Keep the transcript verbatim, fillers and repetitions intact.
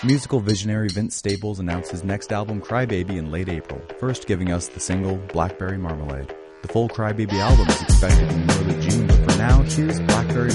Musical visionary Vince Staples announced his next album Crybaby in late April, first giving us the single Blackberry Marmalade. The full Crybaby album is expected in early June, but for now, choose Blackberry